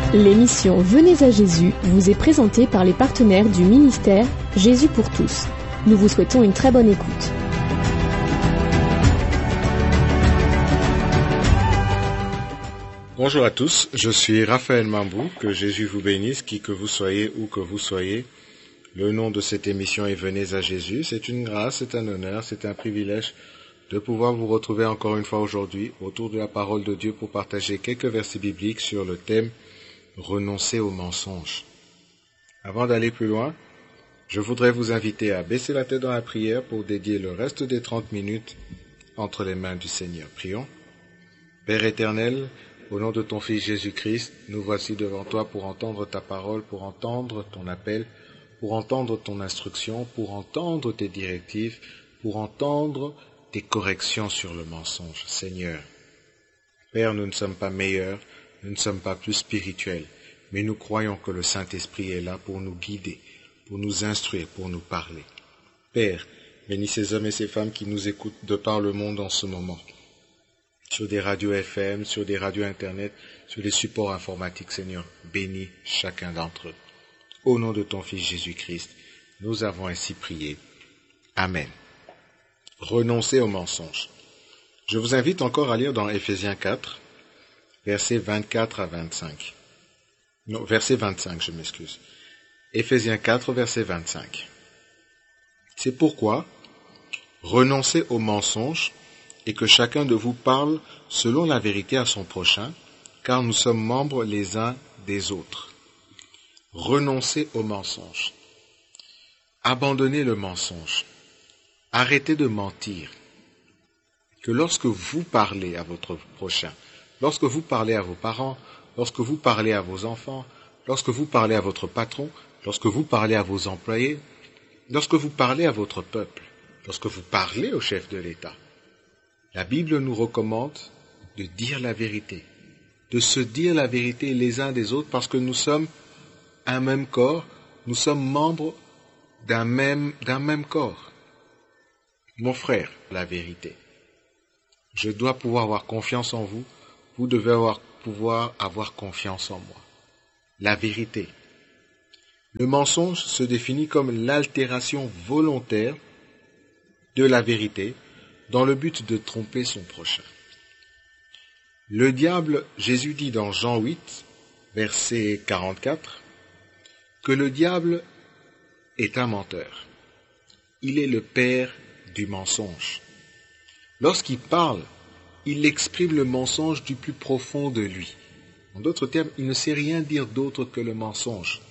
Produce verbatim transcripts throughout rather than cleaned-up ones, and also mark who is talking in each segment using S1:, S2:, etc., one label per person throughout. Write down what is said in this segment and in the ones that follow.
S1: L'émission Venez à Jésus vous est présentée par les partenaires du ministère Jésus pour tous. Nous vous souhaitons une très bonne écoute.
S2: Bonjour à tous, je suis Raphaël Mambou, que Jésus vous bénisse, qui que vous soyez, où que vous soyez. Le nom de cette émission est Venez à Jésus. C'est une grâce, c'est un honneur, c'est un privilège de pouvoir vous retrouver encore une fois aujourd'hui autour de la parole de Dieu pour partager quelques versets bibliques sur le thème « Renoncer aux mensonges ». Avant d'aller plus loin, je voudrais vous inviter à baisser la tête dans la prière pour dédier le reste des trente minutes entre les mains du Seigneur. Prions. Père éternel, au nom de ton Fils Jésus-Christ, nous voici devant toi pour entendre ta parole, pour entendre ton appel, pour entendre ton instruction, pour entendre tes directives, pour entendre tes corrections sur le mensonge. Seigneur, Père, nous ne sommes pas meilleurs, nous ne sommes pas plus spirituels, mais nous croyons que le Saint-Esprit est là pour nous guider, pour nous instruire, pour nous parler. Père, bénis ces hommes et ces femmes qui nous écoutent de par le monde en ce moment, sur des radios F M, sur des radios Internet, sur des supports informatiques. Seigneur, bénis chacun d'entre eux. Au nom de ton Fils Jésus-Christ, nous avons ainsi prié. Amen. Renoncer aux mensonges. Je vous invite encore à lire dans Éphésiens quatre, versets vingt-quatre à vingt-cinq. Non, verset vingt-cinq, je m'excuse. Éphésiens quatre, verset vingt-cinq. C'est pourquoi, renoncez aux mensonges et que chacun de vous parle selon la vérité à son prochain, car nous sommes membres les uns des autres. Renoncez aux mensonges. Abandonnez le mensonge. Arrêtez de mentir. Que lorsque vous parlez à votre prochain, lorsque vous parlez à vos parents, lorsque vous parlez à vos enfants, lorsque vous parlez à votre patron, lorsque vous parlez à vos employés, lorsque vous parlez à votre peuple, lorsque vous parlez au chef de l'État, la Bible nous recommande de dire la vérité, de se dire la vérité les uns des autres parce que nous sommes un même corps, nous sommes membres d'un même, d'un même corps. Mon frère, la vérité. Je dois pouvoir avoir confiance en vous, vous devez avoir, pouvoir avoir confiance en moi. La vérité. Le mensonge se définit comme l'altération volontaire de la vérité dans le but de tromper son prochain. Le diable, Jésus dit dans Jean huit, verset quarante-quatre, que le diable est un menteur. Il est le père du mensonge. Lorsqu'il parle, il exprime le mensonge du plus profond de lui. En d'autres termes, il ne sait rien dire d'autre que le mensonge.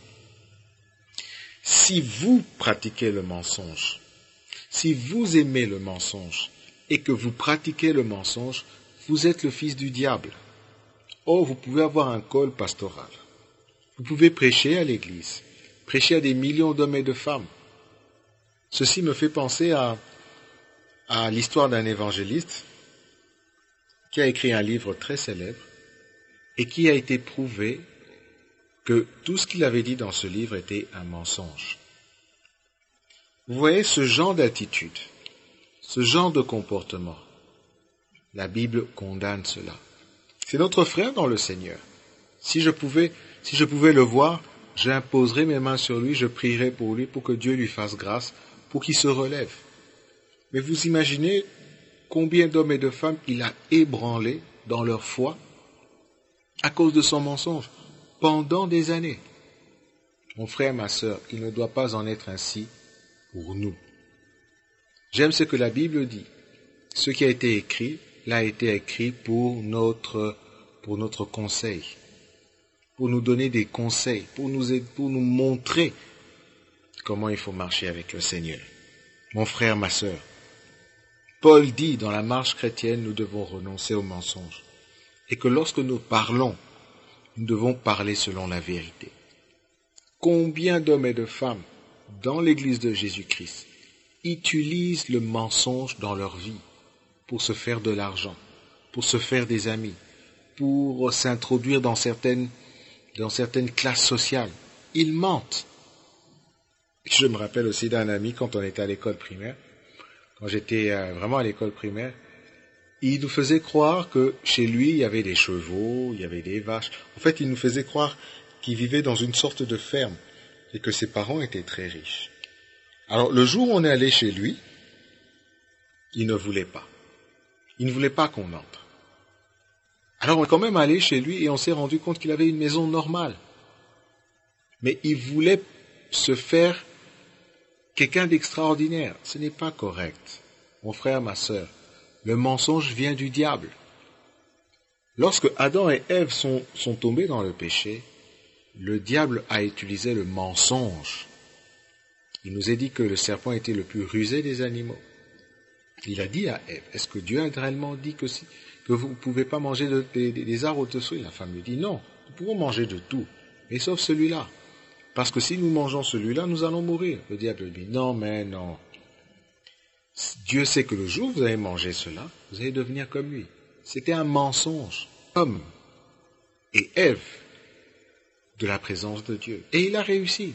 S2: Si vous pratiquez le mensonge, si vous aimez le mensonge et que vous pratiquez le mensonge, vous êtes le fils du diable. Or, vous pouvez avoir un col pastoral. Vous pouvez prêcher à l'église, prêcher à des millions d'hommes et de femmes. Ceci me fait penser à, à l'histoire d'un évangéliste qui a écrit un livre très célèbre et qui a été prouvé que tout ce qu'il avait dit dans ce livre était un mensonge. Vous voyez ce genre d'attitude, ce genre de comportement, la Bible condamne cela. C'est notre frère dans le Seigneur. Si je pouvais, si je pouvais le voir, j'imposerais mes mains sur lui, je prierais pour lui, pour que Dieu lui fasse grâce, pour qu'il se relève. Mais vous imaginez combien d'hommes et de femmes il a ébranlés dans leur foi à cause de son mensonge pendant des années. Mon frère, ma sœur, il ne doit pas en être ainsi pour nous. J'aime ce que la Bible dit. Ce qui a été écrit, l'a été écrit pour notre, pour notre conseil, pour nous donner des conseils, pour nous, pour nous montrer comment il faut marcher avec le Seigneur. Mon frère, ma sœur, Paul dit dans la marche chrétienne, nous devons renoncer aux mensonges. Et que lorsque nous parlons, nous devons parler selon la vérité. Combien d'hommes et de femmes dans l'Église de Jésus-Christ utilisent le mensonge dans leur vie pour se faire de l'argent, pour se faire des amis, pour s'introduire dans certaines, dans certaines classes sociales. Ils mentent. Je me rappelle aussi d'un ami quand on était à l'école primaire, quand j'étais euh, vraiment à l'école primaire, il nous faisait croire que chez lui, il y avait des chevaux, il y avait des vaches. En fait, il nous faisait croire qu'il vivait dans une sorte de ferme et que ses parents étaient très riches. Alors, le jour où on est allé chez lui, il ne voulait pas. Il ne voulait pas qu'on entre. Alors, on est quand même allé chez lui et on s'est rendu compte qu'il avait une maison normale. Mais il voulait se faire quelqu'un d'extraordinaire. Ce n'est pas correct. Mon frère, ma sœur, le mensonge vient du diable. Lorsque Adam et Ève sont, sont tombés dans le péché, le diable a utilisé le mensonge. Il nous a dit que le serpent était le plus rusé des animaux. Il a dit à Ève, est-ce que Dieu a réellement dit que, si, que vous ne pouvez pas manger de, des, des arbres au-dessous? La femme lui dit, non, nous pouvons manger de tout, mais sauf celui-là. Parce que si nous mangeons celui-là, nous allons mourir. Le diable lui dit, non, mais non. Dieu sait que le jour où vous allez manger cela, vous allez devenir comme lui. C'était un mensonge. Homme et Ève de la présence de Dieu. Et il a réussi.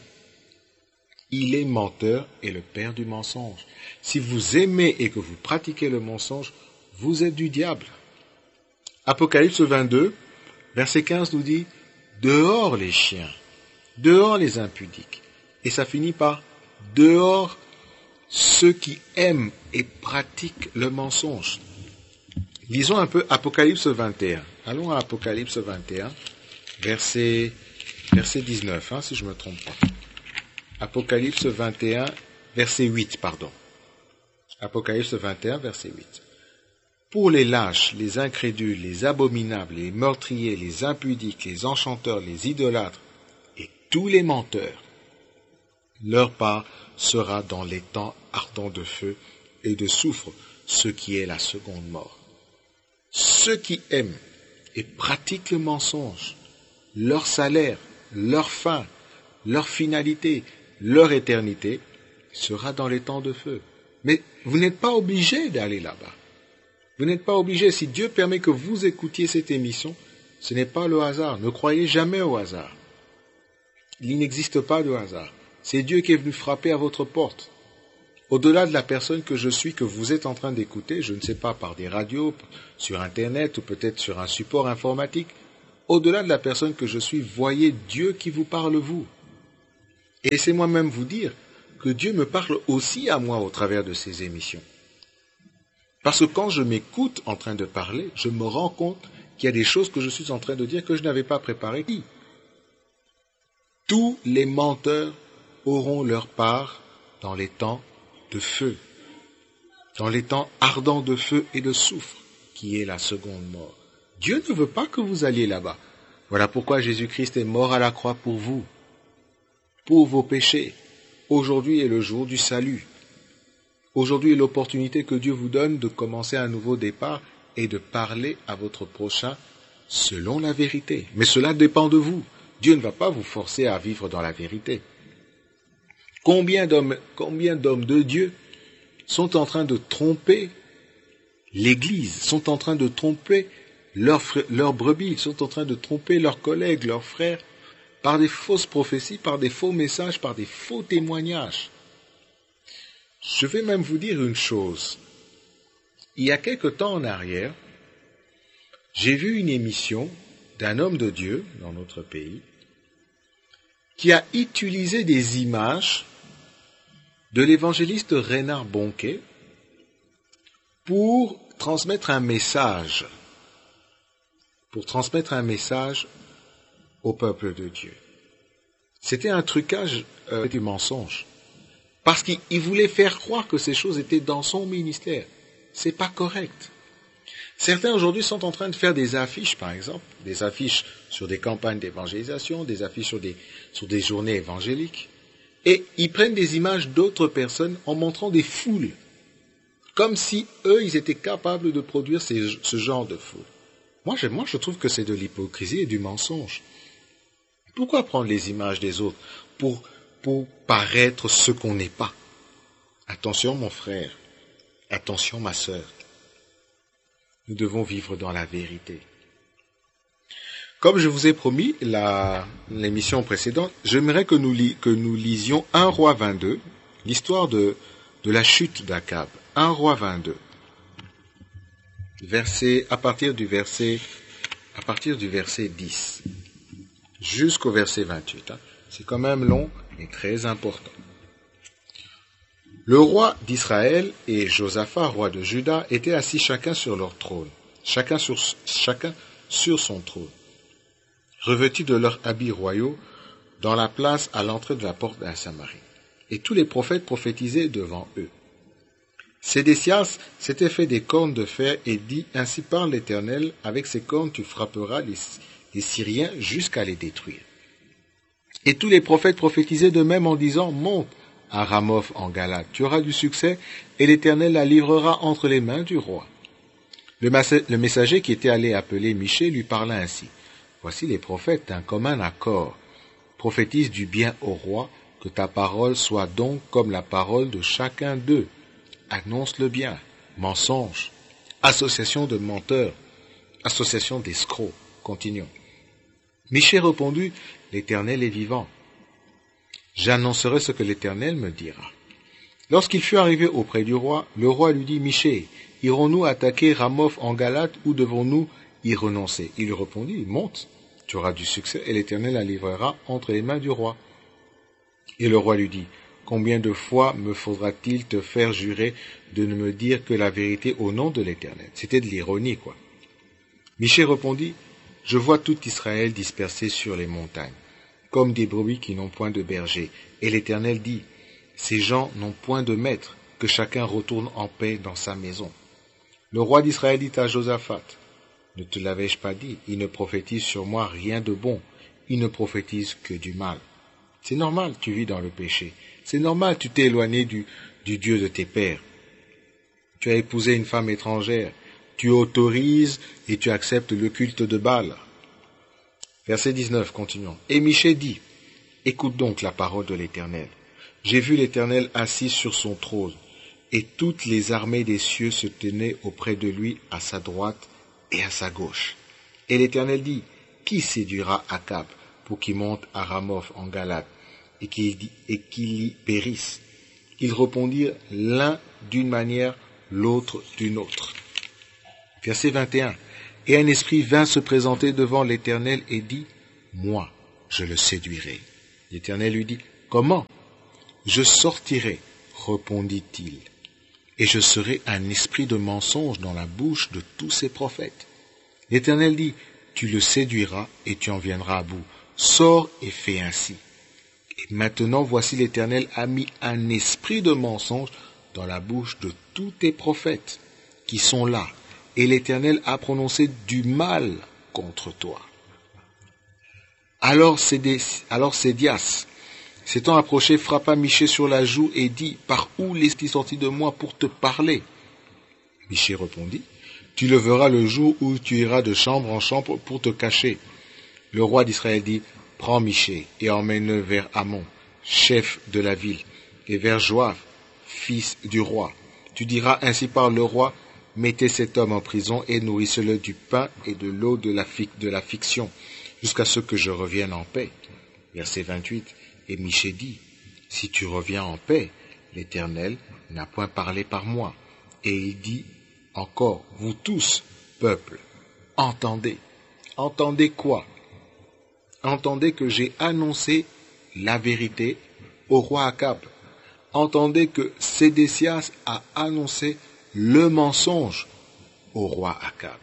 S2: Il est menteur et le père du mensonge. Si vous aimez et que vous pratiquez le mensonge, vous êtes du diable. Apocalypse vingt-deux, verset quinze nous dit, dehors les chiens, dehors les impudiques. Et ça finit par dehors ceux qui aiment et pratiquent le mensonge. Lisons un peu Apocalypse vingt et un. Allons à Apocalypse vingt et un, verset, verset dix-neuf, hein, si je ne me trompe pas. Apocalypse vingt et un, verset huit, pardon. Apocalypse vingt et un, verset huit. Pour les lâches, les incrédules, les abominables, les meurtriers, les impudiques, les enchanteurs, les idolâtres et tous les menteurs, leur part sera dans les temps ardents de feu et de soufre, ce qui est la seconde mort. Ceux qui aiment et pratiquent le mensonge, leur salaire, leur fin, leur finalité, leur éternité sera dans les temps de feu. Mais vous n'êtes pas obligé d'aller là-bas. Vous n'êtes pas obligé. Si Dieu permet que vous écoutiez cette émission, ce n'est pas le hasard. Ne croyez jamais au hasard. Il n'existe pas de hasard. C'est Dieu qui est venu frapper à votre porte. Au-delà de la personne que je suis, que vous êtes en train d'écouter, je ne sais pas, par des radios, sur Internet ou peut-être sur un support informatique, au-delà de la personne que je suis, voyez Dieu qui vous parle vous. Et laissez-moi même vous dire que Dieu me parle aussi à moi au travers de ces émissions. Parce que quand je m'écoute en train de parler, je me rends compte qu'il y a des choses que je suis en train de dire que je n'avais pas préparées. Tous les menteurs auront leur part dans les temps de feu, dans les temps ardents de feu et de soufre, qui est la seconde mort. Dieu ne veut pas que vous alliez là-bas. Voilà pourquoi Jésus-Christ est mort à la croix pour vous, pour vos péchés. Aujourd'hui est le jour du salut. Aujourd'hui est l'opportunité que Dieu vous donne de commencer un nouveau départ et de parler à votre prochain selon la vérité. Mais cela dépend de vous. Dieu ne va pas vous forcer à vivre dans la vérité. Combien d'hommes, combien d'hommes de Dieu sont en train de tromper l'Église, sont en train de tromper leurs leur brebis, sont en train de tromper leurs collègues, leurs frères, par des fausses prophéties, par des faux messages, par des faux témoignages. Je vais même vous dire une chose. Il y a quelque temps en arrière, j'ai vu une émission d'un homme de Dieu dans notre pays qui a utilisé des images de l'évangéliste Reinhard Bonnke pour transmettre un message, pour transmettre un message au peuple de Dieu. C'était un trucage euh, du mensonge. Parce qu'il voulait faire croire que ces choses étaient dans son ministère. C'est pas correct. Certains aujourd'hui sont en train de faire des affiches, par exemple, des affiches sur des campagnes d'évangélisation, des affiches sur des, sur des journées évangéliques, et ils prennent des images d'autres personnes en montrant des foules, comme si eux, ils étaient capables de produire ces, ce genre de foule. Moi je, moi, je trouve que c'est de l'hypocrisie et du mensonge. Pourquoi prendre les images des autres pour, pour paraître ce qu'on n'est pas? Attention, mon frère. Attention, ma sœur. Nous devons vivre dans la vérité. Comme je vous ai promis la, l'émission précédente, j'aimerais que nous, li, que nous lisions un roi vingt-deux, l'histoire de, de la chute d'Akab. un roi vingt-deux. verset, à partir du verset, à partir du verset dix, jusqu'au verset vingt-huit. Hein. C'est quand même long et très important. Le roi d'Israël et Josaphat, roi de Juda, étaient assis chacun sur leur trône, chacun sur, chacun sur son trône, revêtus de leurs habits royaux, dans la place à l'entrée de la porte de la Samarie. Et tous les prophètes prophétisaient devant eux. Sédécias s'était fait des cornes de fer et dit, « Ainsi parle l'Éternel, avec ces cornes tu frapperas les, les Syriens jusqu'à les détruire. » Et tous les prophètes prophétisaient de même en disant, « Monte à Ramoth en Galade, tu auras du succès, et l'Éternel la livrera entre les mains du roi. » Le, le messager qui était allé appeler Michée lui parla ainsi, « Voici les prophètes d'un commun accord. Prophétise du bien au roi, que ta parole soit donc comme la parole de chacun d'eux. Annonce le bien, mensonge, association de menteurs, association d'escrocs. » Continuons. Michée répondit, « L'Éternel est vivant. J'annoncerai ce que l'Éternel me dira. » Lorsqu'il fut arrivé auprès du roi, le roi lui dit, « Michée, irons-nous attaquer Ramoth en Galade ou devons-nous y renoncer ?» Il lui répondit, « Monte, tu auras du succès et l'Éternel la livrera entre les mains du roi. » Et le roi lui dit, « Combien de fois me faudra-t-il te faire jurer de ne me dire que la vérité au nom de l'Éternel ?» C'était de l'ironie, quoi. Michée répondit, « Je vois tout Israël dispersé sur les montagnes, comme des brebis qui n'ont point de berger. Et l'Éternel dit, « Ces gens n'ont point de maître, que chacun retourne en paix dans sa maison. » Le roi d'Israël dit à Josaphat, « Ne te l'avais-je pas dit, il ne prophétise sur moi rien de bon, il ne prophétise que du mal. » C'est normal, tu vis dans le péché. C'est normal, tu t'es éloigné du, du Dieu de tes pères. Tu as épousé une femme étrangère. Tu autorises et tu acceptes le culte de Baal. Verset dix-neuf, continuons. Et Michée dit, « Écoute donc la parole de l'Éternel. J'ai vu l'Éternel assis sur son trône, et toutes les armées des cieux se tenaient auprès de lui à sa droite et à sa gauche. Et l'Éternel dit, « Qui séduira Akab pour qu'il monte à Ramoth en Galade et qu'il et qu'il y périsse ?» Ils répondirent l'un d'une manière, l'autre d'une autre. Verset vingt et un. Et un esprit vint se présenter devant l'Éternel et dit, « Moi, je le séduirai. » L'Éternel lui dit, « Comment ? » « Je sortirai, répondit-il, et je serai un esprit de mensonge dans la bouche de tous ses prophètes. L'Éternel dit, « Tu le séduiras et tu en viendras à bout. Sors et fais ainsi. » Et maintenant, voici l'Éternel a mis un esprit de mensonge dans la bouche de tous tes prophètes qui sont là, et l'Éternel a prononcé du mal contre toi. Alors Sédécias, s'étant approché, frappa Michée sur la joue et dit, « Par où l'est-il sorti de moi pour te parler ?» Michée répondit, « Tu le verras le jour où tu iras de chambre en chambre pour te cacher. » Le roi d'Israël dit, « Prends Michée et emmène-le vers Amon, chef de la ville, et vers Joab, fils du roi. Tu diras, ainsi parle le roi, mettez cet homme en prison et nourrissez-le du pain et de l'eau de la, de la fiction, jusqu'à ce que je revienne en paix. » Verset vingt-huit. Et Michée dit, « Si tu reviens en paix, l'Éternel n'a point parlé par moi. » Et il dit encore, « Vous tous, peuple, entendez. » Entendez quoi ? Entendez que j'ai annoncé la vérité au roi Akab. Entendez que Sédécias a annoncé le mensonge au roi Akab.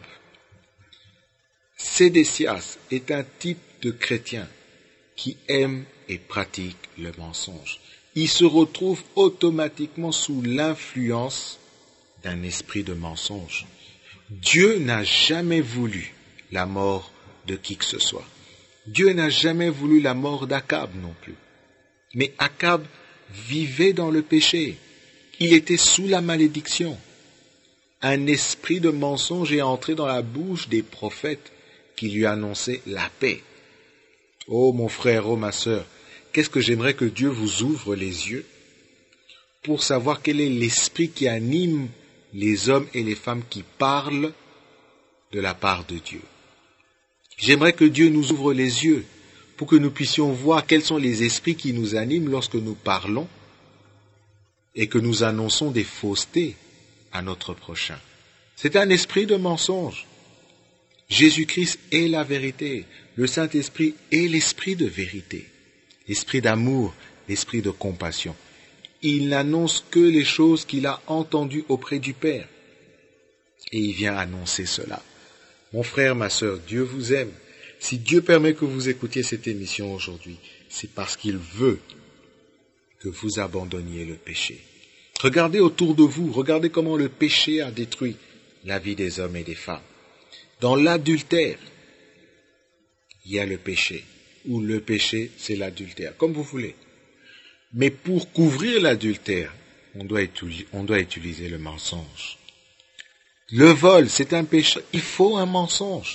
S2: Sédécias est un type de chrétien qui aime et pratique le mensonge. Il se retrouve automatiquement sous l'influence d'un esprit de mensonge. Dieu n'a jamais voulu la mort de qui que ce soit. Dieu n'a jamais voulu la mort d'Akab non plus. Mais Akab vivait dans le péché. Il était sous la malédiction. Un esprit de mensonge est entré dans la bouche des prophètes qui lui annonçaient la paix. Oh mon frère, oh ma sœur, qu'est-ce que j'aimerais que Dieu vous ouvre les yeux pour savoir quel est l'esprit qui anime les hommes et les femmes qui parlent de la part de Dieu. J'aimerais que Dieu nous ouvre les yeux pour que nous puissions voir quels sont les esprits qui nous animent lorsque nous parlons et que nous annonçons des faussetés à notre prochain. C'est un esprit de mensonge. Jésus-Christ est la vérité. Le Saint-Esprit est l'esprit de vérité, l'esprit d'amour, l'esprit de compassion. Il n'annonce que les choses qu'il a entendues auprès du Père. Et il vient annoncer cela. Mon frère, ma sœur, Dieu vous aime. Si Dieu permet que vous écoutiez cette émission aujourd'hui, c'est parce qu'il veut que vous abandonniez le péché. Regardez autour de vous, regardez comment le péché a détruit la vie des hommes et des femmes. Dans l'adultère, il y a le péché, ou le péché, c'est l'adultère, comme vous voulez. Mais pour couvrir l'adultère, on doit, utiliser, on doit utiliser le mensonge. Le vol, c'est un péché, il faut un mensonge.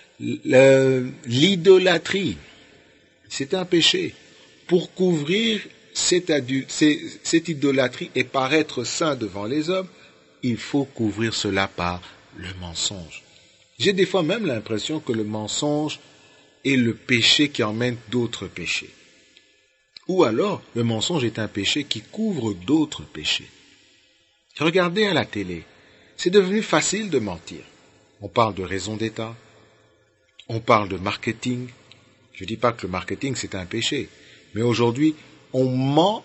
S2: Le, l'idolâtrie, c'est un péché. Pour couvrir cette, adul, cette, cette idolâtrie et paraître saint devant les hommes, il faut couvrir cela par le mensonge. J'ai des fois même l'impression que le mensonge est le péché qui emmène d'autres péchés. Ou alors, le mensonge est un péché qui couvre d'autres péchés. Regardez à la télé, c'est devenu facile de mentir. On parle de raison d'État, on parle de marketing. Je ne dis pas que le marketing c'est un péché, mais aujourd'hui, on ment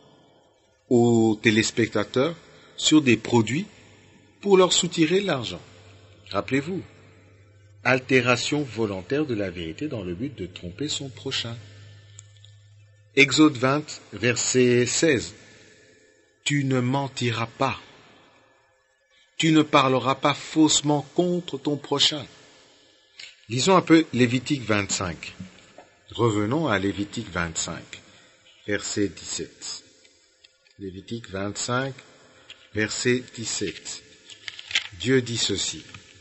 S2: aux téléspectateurs sur des produits pour leur soutirer l'argent. Rappelez-vous, altération volontaire de la vérité dans le but de tromper son prochain. Exode vingt, verset seize. Tu ne mentiras pas. Tu ne parleras pas faussement contre ton prochain. Lisons un peu Lévitique vingt-cinq. Revenons à Lévitique vingt-cinq, verset dix-sept. Lévitique vingt-cinq, verset dix-sept. Dieu dit ceci.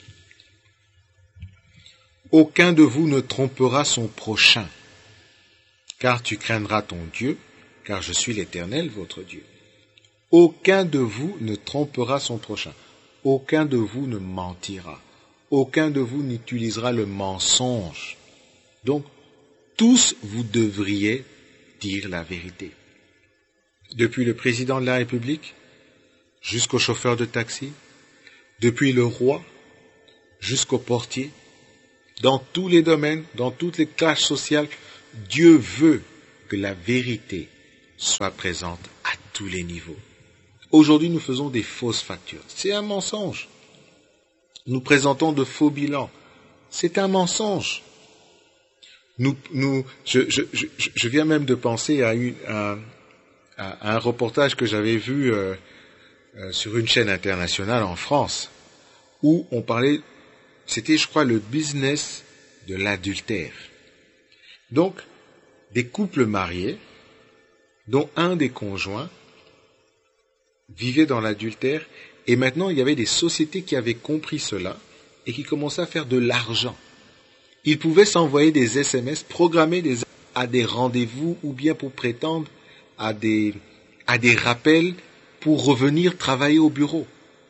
S2: Aucun de vous ne trompera son prochain, car tu craindras ton Dieu, car je suis l'Éternel, votre Dieu. Aucun de vous ne trompera son prochain. Aucun de vous ne mentira. Aucun de vous n'utilisera le mensonge. Donc, tous vous devriez dire la vérité. Depuis le président de la République, jusqu'au chauffeur de taxi, depuis le roi, jusqu'au portier, dans tous les domaines, dans toutes les classes sociales, Dieu veut que la vérité soit présente à tous les niveaux. Aujourd'hui, nous faisons des fausses factures. C'est un mensonge. Nous présentons de faux bilans. C'est un mensonge. Nous, nous, je, je, je, je viens même de penser à, une, à, à un reportage que j'avais vu euh, euh, sur une chaîne internationale en France, où on parlait, c'était, je crois, le business de l'adultère. Donc, des couples mariés, dont un des conjoints vivait dans l'adultère, et maintenant il y avait des sociétés qui avaient compris cela et qui commençaient à faire de l'argent. Ils pouvaient s'envoyer des S M S, programmer des, à des rendez-vous ou bien pour prétendre à des, à des rappels pour revenir travailler au bureau.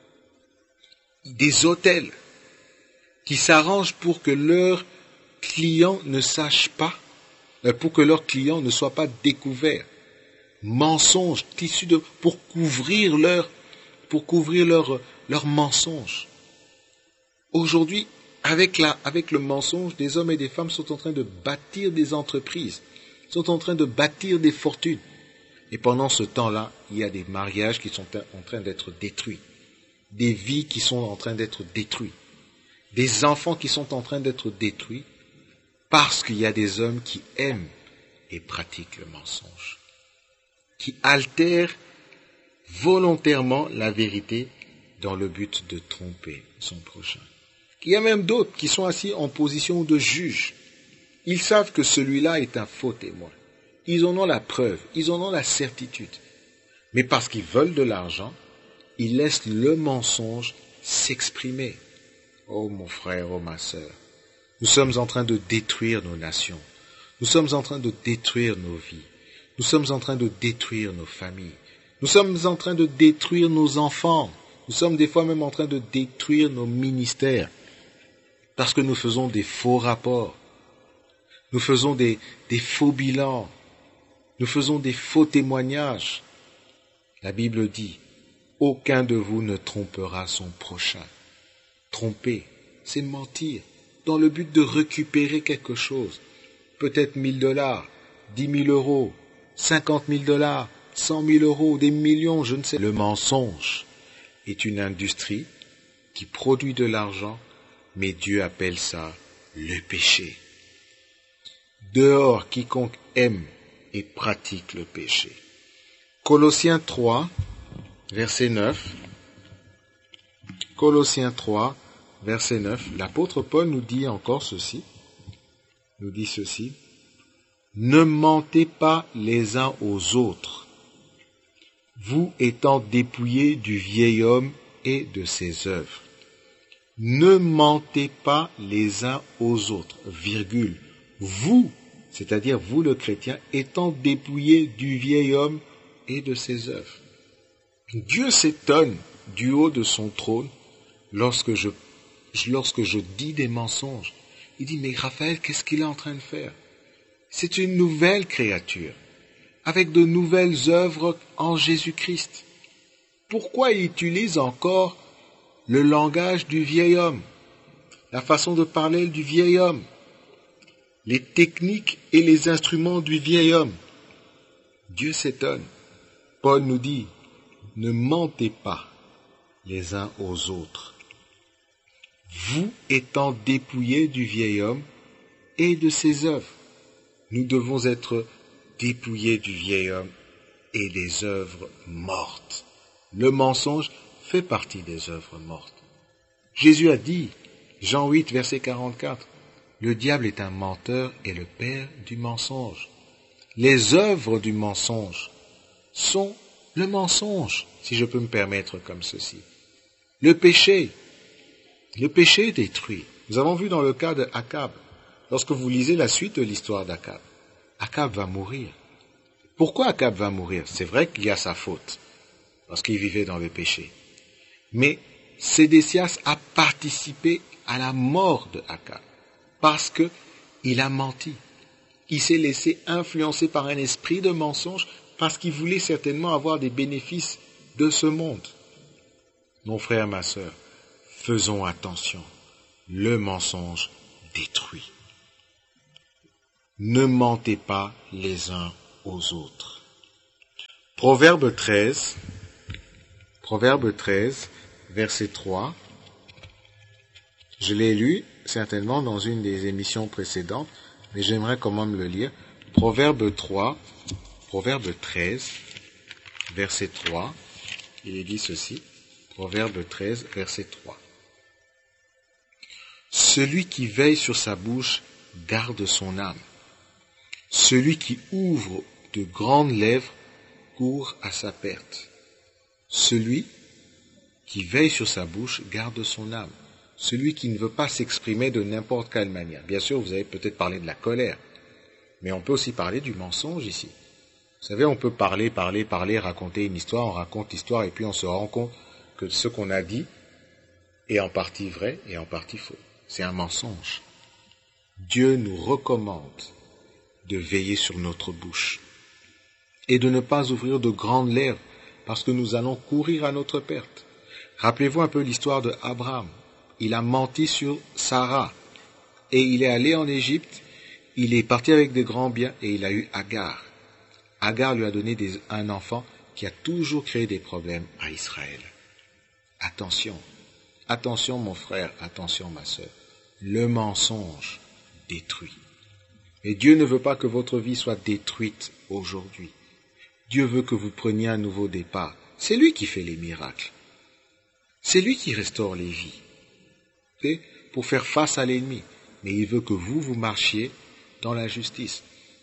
S2: Des hôtels qui s'arrangent pour que leurs clients ne sachent pas, pour que leurs clients ne soient pas découverts. Mensonges, tissus de, pour couvrir leur, pour couvrir leur, leur mensonge. Aujourd'hui, avec la, avec le mensonge, des hommes et des femmes sont en train de bâtir des entreprises, sont en train de bâtir des fortunes. Et pendant ce temps-là, il y a des mariages qui sont en train d'être détruits, des vies qui sont en train d'être détruites, des enfants qui sont en train d'être détruits, parce qu'il y a des hommes qui aiment et pratiquent le mensonge, qui altèrent volontairement la vérité dans le but de tromper son prochain. Il y a même d'autres qui sont assis en position de juge. Ils savent que celui-là est un faux témoin. Ils en ont la preuve, ils en ont la certitude. Mais parce qu'ils veulent de l'argent, ils laissent le mensonge s'exprimer. Oh mon frère, oh ma sœur, nous sommes en train de détruire nos nations. Nous sommes en train de détruire nos vies. Nous sommes en train de détruire nos familles. Nous sommes en train de détruire nos enfants. Nous sommes des fois même en train de détruire nos ministères. Parce que nous faisons des faux rapports. Nous faisons des, des faux bilans. Nous faisons des faux témoignages. La Bible dit, aucun de vous ne trompera son prochain. tromper, c'est mentir, dans le but de récupérer quelque chose. Peut-être mille dollars, dix mille euros, cinquante mille dollars, cent mille euros, des millions, je ne sais. Le mensonge est une industrie qui produit de l'argent, mais Dieu appelle ça le péché. Dehors, quiconque aime et pratique le péché. Colossiens trois, verset neuf. Colossiens trois, verset neuf. L'apôtre Paul nous dit encore ceci. Nous dit ceci. Ne mentez pas les uns aux autres, vous étant dépouillés du vieil homme et de ses œuvres. Ne mentez pas les uns aux autres, virgule. Vous, c'est-à-dire vous le chrétien, étant dépouillés du vieil homme et de ses œuvres. Dieu s'étonne du haut de son trône lorsque je, lorsque je dis des mensonges. Il dit, mais Raphaël, qu'est-ce qu'il est en train de faire? C'est une nouvelle créature, avec de nouvelles œuvres en Jésus-Christ. Pourquoi il utilise encore le langage du vieil homme, la façon de parler du vieil homme, les techniques et les instruments du vieil homme? Dieu s'étonne. Paul nous dit, ne mentez pas les uns aux autres, vous étant dépouillés du vieil homme et de ses œuvres. Nous devons être dépouillés du vieil homme et des œuvres mortes. Le mensonge fait partie des œuvres mortes. Jésus a dit, Jean huit, verset quarante-quatre, le diable est un menteur et le père du mensonge. Les œuvres du mensonge sont le mensonge, si je peux me permettre comme ceci. Le péché, le péché détruit. Nous avons vu dans le cas de Akab, lorsque vous lisez la suite de l'histoire d'Akab, Akab va mourir. Pourquoi Akab va mourir? C'est vrai qu'il y a sa faute, parce qu'il vivait dans le péché. Mais Sédécias a participé à la mort de Akab, parce qu'il a menti. Il s'est laissé influencer par un esprit de mensonge, parce qu'il voulait certainement avoir des bénéfices de ce monde. Mon frère, ma sœur, faisons attention. Le mensonge détruit. Ne mentez pas les uns aux autres. Proverbe treize, Proverbe treize, verset trois. Je l'ai lu certainement dans une des émissions précédentes, mais j'aimerais quand même le lire. Proverbe trois, Proverbe treize, verset trois. Il est dit ceci. Proverbe treize, verset trois. Celui qui veille sur sa bouche garde son âme. Celui qui ouvre de grandes lèvres court à sa perte. Celui qui veille sur sa bouche garde son âme. Celui qui ne veut pas s'exprimer de n'importe quelle manière. Bien sûr, vous avez peut-être parlé de la colère, mais on peut aussi parler du mensonge ici. Vous savez, on peut parler, parler, parler, raconter une histoire, on raconte l'histoire et puis on se rend compte que ce qu'on a dit est en partie vrai et en partie faux. C'est un mensonge. Dieu nous recommande de veiller sur notre bouche et de ne pas ouvrir de grandes lèvres parce que nous allons courir à notre perte. Rappelez-vous un peu l'histoire de Abraham. Il a menti sur Sarah et il est allé en Égypte, il est parti avec des grands biens et il a eu Agar. Agar lui a donné des, un enfant qui a toujours créé des problèmes à Israël. Attention, attention mon frère, attention ma sœur, le mensonge détruit. Et Dieu ne veut pas que votre vie soit détruite aujourd'hui. Dieu veut que vous preniez un nouveau départ. C'est lui qui fait les miracles. C'est lui qui restaure les vies. C'est pour faire face à l'ennemi. Mais il veut que vous, vous marchiez dans la justice.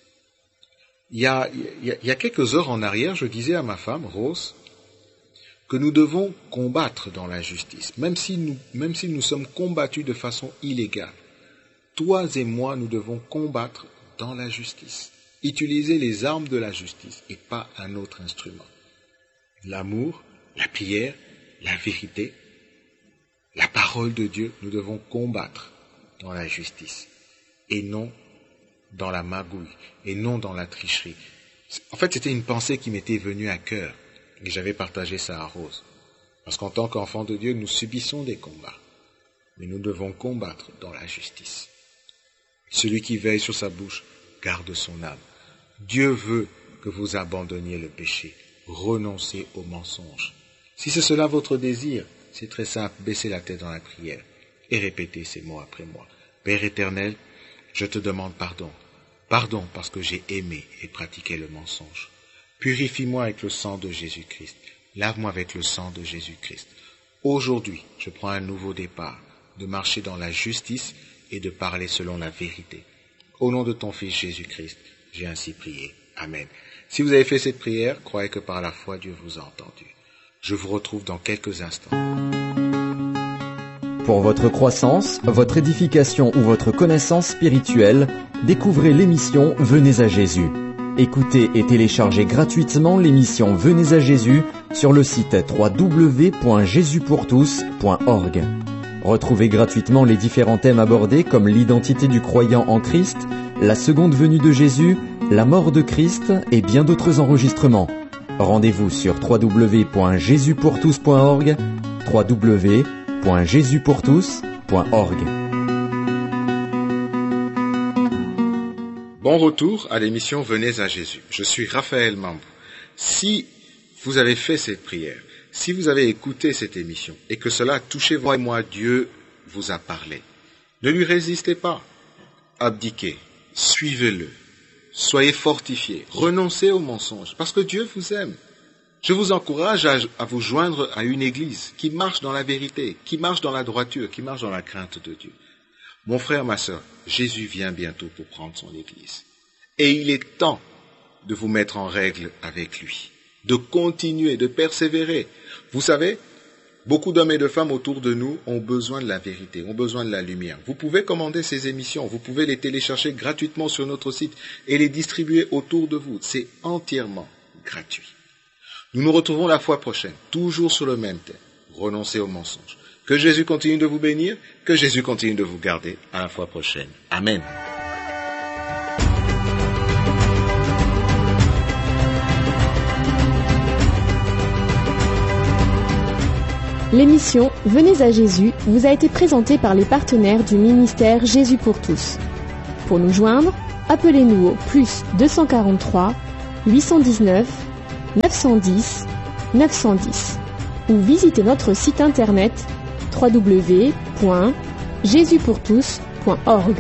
S2: Il y a, il y a, il y a quelques heures en arrière, je disais à ma femme, Rose, que nous devons combattre dans la justice, même si nous, même si nous sommes combattus de façon illégale. Toi et moi, nous devons combattre dans la justice. Utiliser les armes de la justice et pas un autre instrument. L'amour, la prière, la vérité, la parole de Dieu, nous devons combattre dans la justice et non dans la magouille et non dans la tricherie. En fait, c'était une pensée qui m'était venue à cœur et j'avais partagé ça à Rose. Parce qu'en tant qu'enfants de Dieu, nous subissons des combats. mais nous devons combattre dans la justice. Celui qui veille sur sa bouche garde son âme. Dieu veut que vous abandonniez le péché, renoncez au mensonge. Si c'est cela votre désir, c'est très simple, baissez la tête dans la prière et répétez ces mots après moi. Père éternel, je te demande pardon. Pardon parce que j'ai aimé et pratiqué le mensonge. Purifie-moi avec le sang de Jésus-Christ. Lave-moi avec le sang de Jésus-Christ. Aujourd'hui, je prends un nouveau départ, de marcher dans la justice et de parler selon la vérité. Au nom de ton Fils Jésus-Christ, j'ai ainsi prié. Amen. Si vous avez fait cette prière, croyez que par la foi, Dieu vous a entendu. Je vous retrouve dans quelques instants.
S3: Pour votre croissance, votre édification ou votre connaissance spirituelle, découvrez l'émission Venez à Jésus. Écoutez et téléchargez gratuitement l'émission Venez à Jésus sur le site w w w point jésus pour tous point org. Retrouvez gratuitement les différents thèmes abordés comme l'identité du croyant en Christ, la seconde venue de Jésus, la mort de Christ et bien d'autres enregistrements. Rendez-vous sur w w w point jésus pour tous point org, w w w point jésus pour tous point org.
S2: Bon retour à l'émission Venez à Jésus. Je suis Raphaël Mambou. Si vous avez fait cette prière, si vous avez écouté cette émission et que cela a touché vous et moi, Dieu vous a parlé, ne lui résistez pas. Abdiquez, suivez-le, soyez fortifiés, renoncez aux mensonges parce que Dieu vous aime. Je vous encourage à, à vous joindre à une église qui marche dans la vérité, qui marche dans la droiture, qui marche dans la crainte de Dieu. Mon frère, ma sœur, Jésus vient bientôt pour prendre son église. Et il est temps de vous mettre en règle avec lui, de continuer, de persévérer. Vous savez, beaucoup d'hommes et de femmes autour de nous ont besoin de la vérité, ont besoin de la lumière. Vous pouvez commander ces émissions, vous pouvez les télécharger gratuitement sur notre site et les distribuer autour de vous. C'est entièrement gratuit. Nous nous retrouvons la fois prochaine, toujours sur le même thème. Renoncez aux mensonges. Que Jésus continue de vous bénir, que Jésus continue de vous garder. À la fois prochaine. Amen.
S1: L'émission Venez à Jésus vous a été présentée par les partenaires du ministère Jésus pour tous. Pour nous joindre, appelez-nous au plus deux cent quarante-trois, huit cent dix-neuf, neuf cent dix, neuf cent dix ou visitez notre site internet w w w point jésus pour tous point org.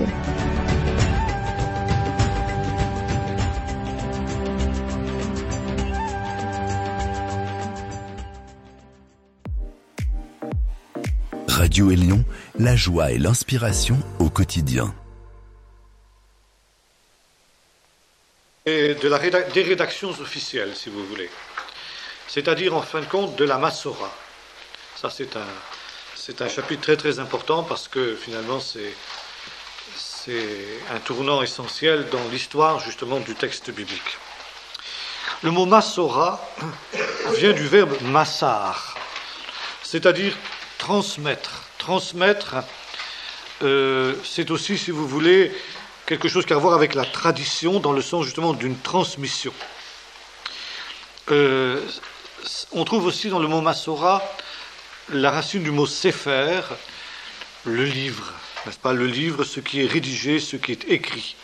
S4: Radio Élion, la joie et l'inspiration au quotidien.
S5: Et de la réda- des rédactions officielles, si vous voulez. C'est-à-dire, en fin de compte, de la Massora. Ça, c'est un, c'est un chapitre très très important parce que, finalement, c'est, c'est un tournant essentiel dans l'histoire, justement, du texte biblique. Le mot Massora vient du verbe massar, c'est-à-dire transmettre. Transmettre, euh, c'est aussi, si vous voulez, quelque chose qui a à voir avec la tradition, dans le sens justement d'une transmission. Euh, on trouve aussi dans le mot Massora la racine du mot Sefer, le livre, n'est-ce pas? Le livre, ce qui est rédigé, ce qui est écrit.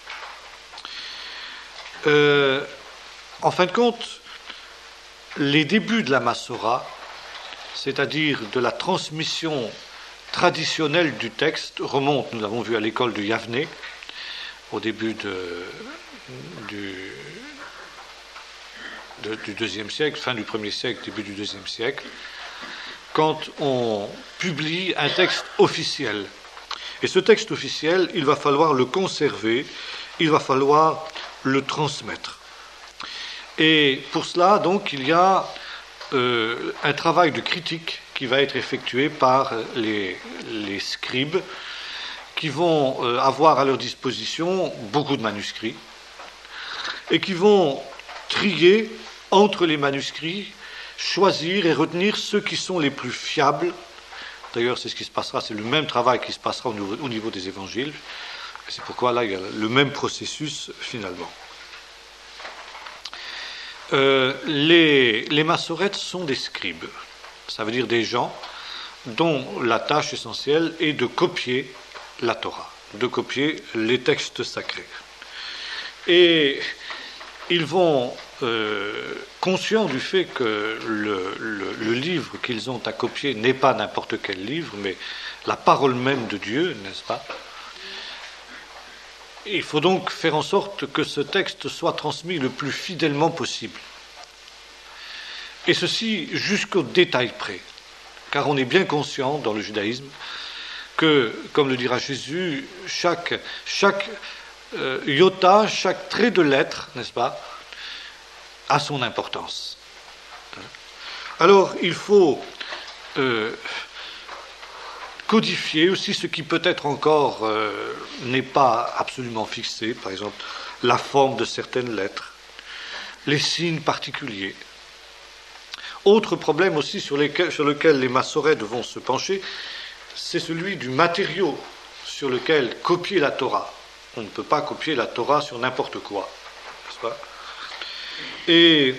S5: Euh, en fin de compte, les débuts de la Massora, c'est-à-dire de la transmission traditionnelle du texte, remontent, nous l'avons vu à l'école de Yavne, au début de, du, de, du deuxième siècle, fin du premier siècle, début du deuxième siècle, quand on publie un texte officiel. Et ce texte officiel, il va falloir le conserver, il va falloir le transmettre. Et pour cela, donc, il y a euh, un travail de critique qui va être effectué par les, les scribes, qui vont euh, avoir à leur disposition beaucoup de manuscrits, et qui vont trier entre les manuscrits, choisir et retenir ceux qui sont les plus fiables. D'ailleurs, c'est ce qui se passera, c'est le même travail qui se passera au niveau, au niveau des évangiles. C'est pourquoi là, il y a le même processus finalement. Euh, les, les massorètes sont des scribes, ça veut dire des gens dont la tâche essentielle est de copier la Torah, de copier les textes sacrés. Et ils vont, euh, conscients du fait que le, le, le livre qu'ils ont à copier n'est pas n'importe quel livre, mais la parole même de Dieu, n'est-ce pas? Il faut donc faire en sorte que ce texte soit transmis le plus fidèlement possible. Et ceci jusqu'au détail près. Car on est bien conscient dans le judaïsme que, comme le dira Jésus, chaque, chaque euh, iota, chaque trait de lettre, n'est-ce pas, a son importance. Alors, il faut euh, codifier aussi ce qui peut-être encore euh, n'est pas absolument fixé, par exemple la forme de certaines lettres, les signes particuliers. Autre problème aussi sur, lesquels, sur lequel les massorètes vont se pencher, c'est celui du matériau sur lequel copier la Torah. On ne peut pas copier la Torah sur n'importe quoi, n'est-ce pas? Et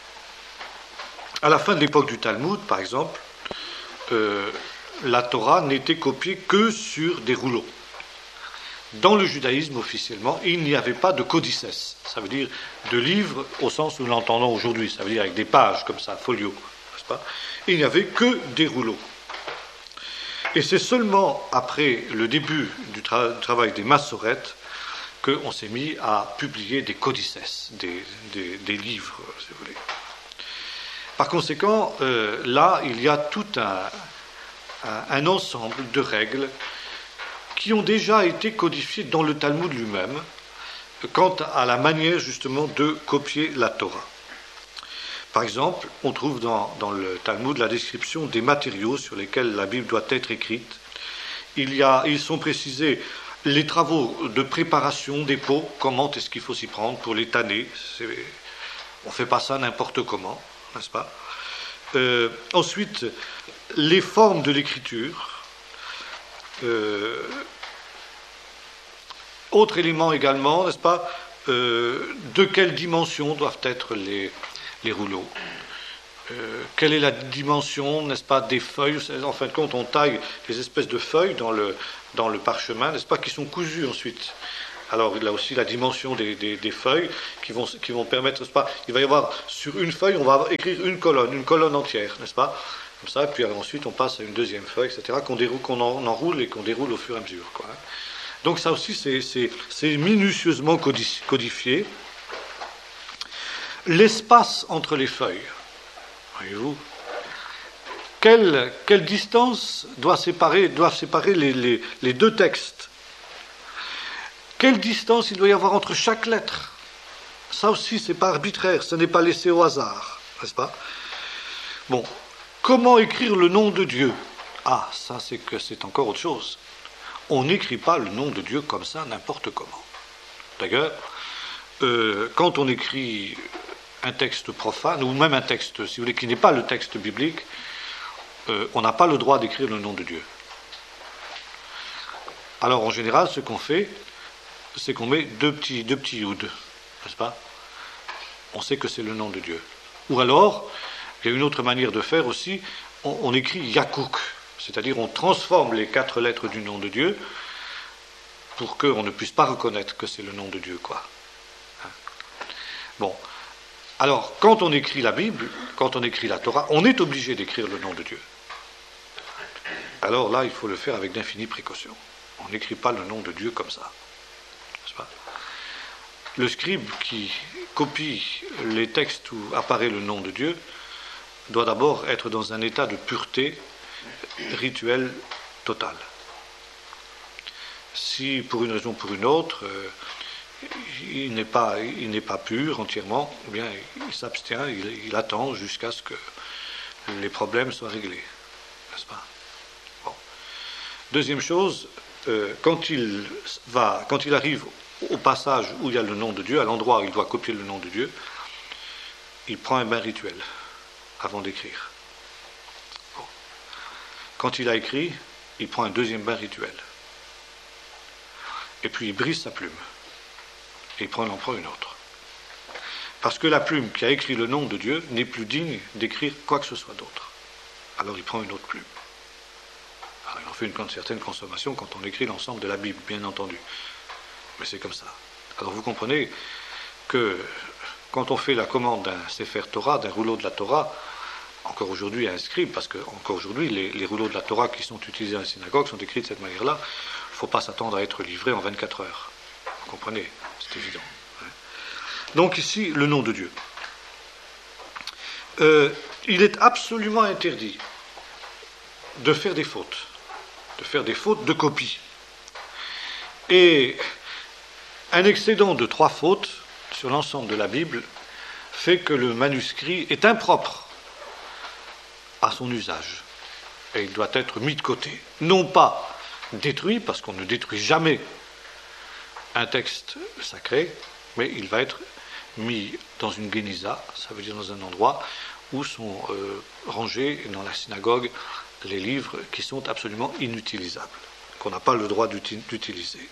S5: à la fin de l'époque du Talmud, par exemple, euh, la Torah n'était copiée que sur des rouleaux. Dans le judaïsme, officiellement, il n'y avait pas de codices, ça veut dire de livres au sens où nous l'entendons aujourd'hui, ça veut dire avec des pages comme ça, folio, n'est-ce pas? Il n'y avait que des rouleaux. Et c'est seulement après le début du tra- travail des massorètes qu'on s'est mis à publier des codices, des, des, des livres, si vous voulez. Par conséquent, euh, là, il y a tout un, un, un ensemble de règles qui ont déjà été codifiées dans le Talmud lui-même, quant à la manière justement de copier la Torah. Par exemple, on trouve dans, dans le Talmud la description des matériaux sur lesquels la Bible doit être écrite. Il y a, ils sont précisés les travaux de préparation des pots, comment est-ce qu'il faut s'y prendre pour les tanner. C'est, on ne fait pas ça n'importe comment, n'est-ce pas? Euh, ensuite, les formes de l'écriture. Euh, autre élément également, n'est-ce pas, euh, de quelle dimension doivent être les, les rouleaux, euh, quelle est la dimension, n'est-ce pas, des feuilles. En fin de compte, on taille des espèces de feuilles dans le, dans le parchemin, n'est-ce pas, qui sont cousues ensuite. Alors il y a aussi la dimension des, des, des feuilles qui vont, qui vont permettre, n'est-ce pas, il va y avoir sur une feuille, on va écrire une colonne, une colonne entière, n'est-ce pas, comme ça, et puis ensuite on passe à une deuxième feuille, et cetera, qu'on, déroule, qu'on en, enroule et qu'on déroule au fur et à mesure, quoi. Donc ça aussi, c'est, c'est, c'est minutieusement codifié. L'espace entre les feuilles, voyez-vous, quelle, quelle distance doit séparer, doivent séparer les, les, les deux textes? Quelle distance il doit y avoir entre chaque lettre? Ça aussi, c'est pas arbitraire, ce n'est pas laissé au hasard, n'est-ce pas? Bon. Comment écrire le nom de Dieu? Ah, ça c'est que c'est encore autre chose. On n'écrit pas le nom de Dieu comme ça, n'importe comment. D'ailleurs, euh, quand on écrit un texte profane, ou même un texte, si vous voulez, qui n'est pas le texte biblique, euh, on n'a pas le droit d'écrire le nom de Dieu. Alors en général, ce qu'on fait, c'est qu'on met deux petits, deux petits yud, n'est-ce pas? On sait que c'est le nom de Dieu. Ou alors, il y a une autre manière de faire aussi, on, on écrit Yakouk, c'est-à-dire on transforme les quatre lettres du nom de Dieu pour qu'on ne puisse pas reconnaître que c'est le nom de Dieu, quoi. Hein? Bon. Alors, quand on écrit la Bible, quand on écrit la Torah, on est obligé d'écrire le nom de Dieu. Alors là, il faut le faire avec d'infinies précautions. On n'écrit pas le nom de Dieu comme ça. N'est-ce pas? Le scribe qui copie les textes où apparaît le nom de Dieu doit d'abord être dans un état de pureté rituelle totale. Si, pour une raison ou pour une autre, euh, il n'est pas, il n'est pas pur entièrement, eh bien, il s'abstient, il, il attend jusqu'à ce que les problèmes soient réglés. N'est-ce pas? Bon. Deuxième chose, euh, quand il va, quand il arrive au passage où il y a le nom de Dieu, à l'endroit où il doit copier le nom de Dieu, il prend un bain rituel avant d'écrire. Bon. Quand il a écrit, il prend un deuxième bain rituel. Et puis il brise sa plume. Et il prend, il en prend une autre. Parce que la plume qui a écrit le nom de Dieu n'est plus digne d'écrire quoi que ce soit d'autre. Alors il prend une autre plume. fait une certaine consommation quand on écrit l'ensemble de la Bible, bien entendu. Mais c'est comme ça. Alors vous comprenez que quand on fait la commande d'un Sefer Torah, d'un rouleau de la Torah, encore aujourd'hui un scribe, parce que encore aujourd'hui les, les rouleaux de la Torah qui sont utilisés dans la synagogue sont écrits de cette manière-là, il ne faut pas s'attendre à être livrés en vingt-quatre heures. Vous comprenez, c'est évident. Donc ici, le nom de Dieu. Euh, il est absolument interdit de faire des fautes, de faire des fautes de copie. Et un excédent de trois fautes sur l'ensemble de la Bible fait que le manuscrit est impropre à son usage. Et il doit être mis de côté. Non pas détruit, parce qu'on ne détruit jamais un texte sacré, mais il va être mis dans une guéniza, ça veut dire dans un endroit où sont euh, rangés dans la synagogue les livres qui sont absolument inutilisables, qu'on n'a pas le droit d'utiliser.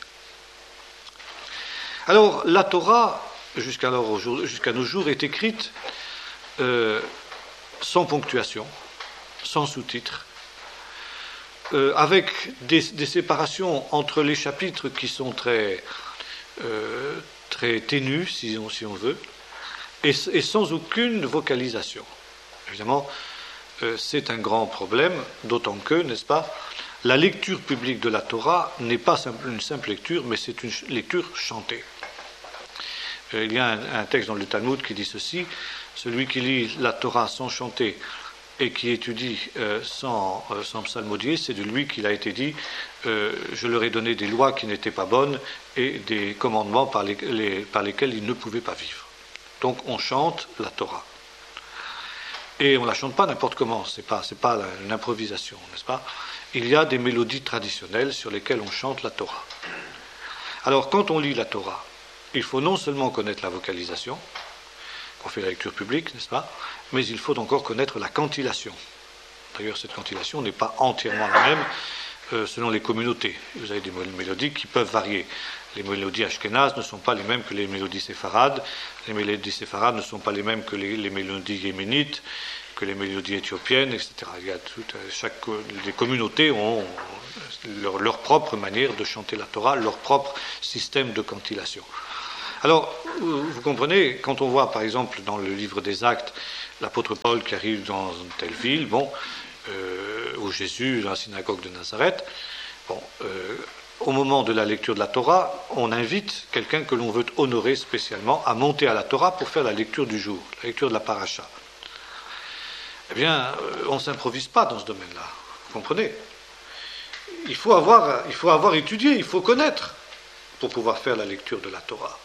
S5: Alors, la Torah, jusqu'à, jusqu'à nos jours, est écrite euh, sans ponctuation, sans sous-titres, euh, avec des, des séparations entre les chapitres qui sont très, euh, très ténues, si on, si on veut, et, et sans aucune vocalisation. Évidemment, euh, c'est un grand problème, d'autant que, n'est-ce pas, la lecture publique de la Torah n'est pas simple, une simple lecture, mais c'est une lecture chantée. Euh, il y a un, un texte dans le Talmud qui dit ceci: celui qui lit la Torah sans chanter et qui étudie euh, sans, euh, sans psalmodier, c'est de lui qu'il a été dit euh, je leur ai donné des lois qui n'étaient pas bonnes et des commandements par, les, les, par lesquels ils ne pouvaient pas vivre. Donc on chante la Torah. Et on ne la chante pas n'importe comment, ce n'est pas, c'est pas une improvisation, n'est-ce pas? Il y a des mélodies traditionnelles sur lesquelles on chante la Torah. Alors quand on lit la Torah, il faut non seulement connaître la vocalisation, qu'on fait la lecture publique, n'est-ce pas, mais il faut encore connaître la cantillation. D'ailleurs, cette cantillation n'est pas entièrement la même euh, selon les communautés. Vous avez des mélodies qui peuvent varier. Les mélodies ashkénazes ne sont pas les mêmes que les mélodies séfarades. Les mélodies séfarades ne sont pas les mêmes que les, les mélodies yéménites, que les mélodies éthiopiennes, et cetera. Il y a tout, chaque, les communautés ont leur, leur propre manière de chanter la Torah, leur propre système de cantillation. Alors, vous comprenez, quand on voit par exemple dans le livre des Actes l'apôtre Paul qui arrive dans une telle ville, bon, euh, où Jésus, dans la synagogue de Nazareth, bon, euh, au moment de la lecture de la Torah, on invite quelqu'un que l'on veut honorer spécialement à monter à la Torah pour faire la lecture du jour, la lecture de la paracha. Eh bien, on ne s'improvise pas dans ce domaine-là, vous comprenez? Il faut avoir, il faut avoir étudié, il faut connaître pour pouvoir faire la lecture de la Torah.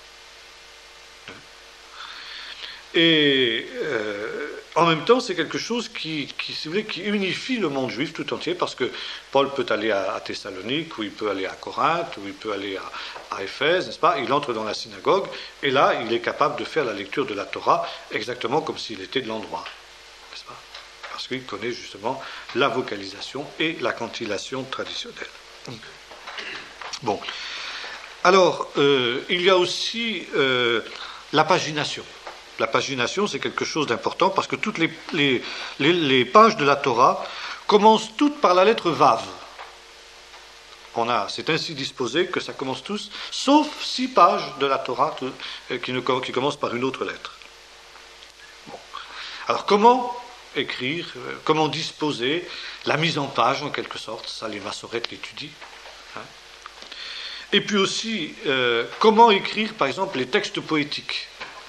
S5: Et euh, en même temps, c'est quelque chose qui, qui, si vous voulez, qui unifie le monde juif tout entier, parce que Paul peut aller à, à Thessalonique, ou il peut aller à Corinthe, ou il peut aller à, à Éphèse, n'est-ce pas? Il entre dans la synagogue, et là, il est capable de faire la lecture de la Torah exactement comme s'il était de l'endroit, n'est-ce pas? Parce qu'il connaît justement la vocalisation et la cantillation traditionnelle. Bon. Alors, euh, il y a aussi euh, la pagination. La pagination, c'est quelque chose d'important parce que toutes les, les, les, les pages de la Torah commencent toutes par la lettre Vav. On a, c'est ainsi disposé que ça commence tous, sauf six pages de la Torah tout, qui, ne, qui commencent par une autre lettre. Bon. Alors, comment écrire, comment disposer la mise en page, en quelque sorte, ça les massorètes l'étudient. Hein. Et puis aussi, euh, comment écrire, par exemple, les textes poétiques.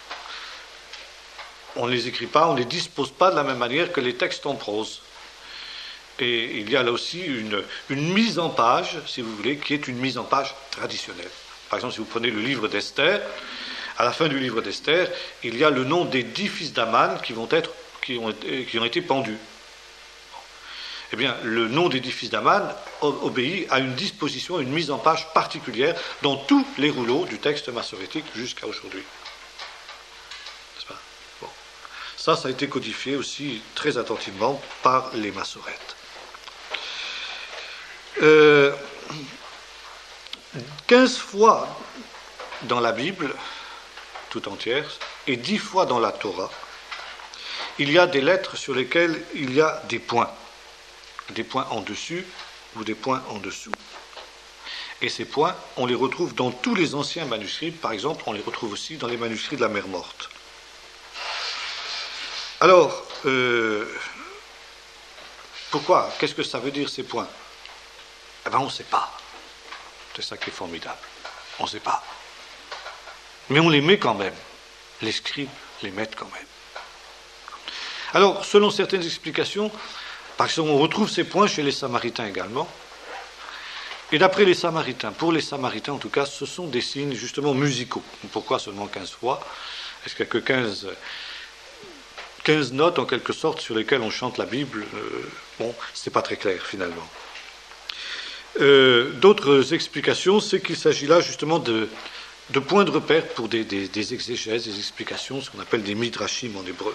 S5: On ne les écrit pas, on ne les dispose pas de la même manière que les textes en prose. Et il y a là aussi une, une mise en page, si vous voulez, qui est une mise en page traditionnelle. Par exemple, si vous prenez le livre d'Esther, à la fin du livre d'Esther, il y a le nom des dix fils d'Aman qui vont être, qui ont été, qui ont été pendus. Eh bien, le nom des dix fils d'Aman obéit à une disposition, une mise en page particulière dans tous les rouleaux du texte massorétique jusqu'à aujourd'hui. Ça, ça a été codifié aussi très attentivement par les massorètes. Euh, quinze fois dans la Bible, tout entière, et dix fois dans la Torah, il y a des lettres sur lesquelles il y a des points. Des points en dessus ou des points en dessous. Et ces points, on les retrouve dans tous les anciens manuscrits. Par exemple, on les retrouve aussi dans les manuscrits de la mer Morte. Alors, euh, pourquoi? Qu'est-ce que ça veut dire ces points? Eh bien, on ne sait pas. C'est ça qui est formidable. On ne sait pas. Mais on les met quand même. Les scribes les mettent quand même. Alors, selon certaines explications, par exemple, on retrouve ces points chez les Samaritains également. Et d'après les Samaritains, pour les Samaritains en tout cas, ce sont des signes justement musicaux. Pourquoi seulement quinze fois? Est-ce qu'il n'y a que quinze, quinze notes en quelque sorte sur lesquelles on chante la Bible? euh, Bon, c'est pas très clair finalement. Euh, d'autres explications, c'est qu'il s'agit là justement de, de points de repère pour des, des, des exégèses, des explications, ce qu'on appelle des midrashim en hébreu.